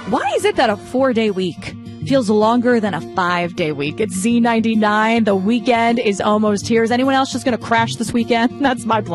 Why is it that a 4-day week feels longer than a 5-day week? It's Z99. The weekend is almost here. Is anyone else just going to crash this weekend? That's my plan.